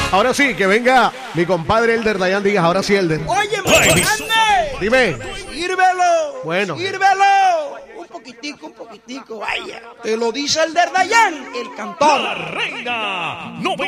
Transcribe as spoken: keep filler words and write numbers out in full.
Ahora sí, que venga mi compadre Elder Dayan Díaz. Ahora sí, Elder. Oye, Grande. Dime. Sírvelo. Bueno. Sírvelo. Un poquitico, un poquitico, vaya. Te lo dice Elder Dayan, el cantor. La reina.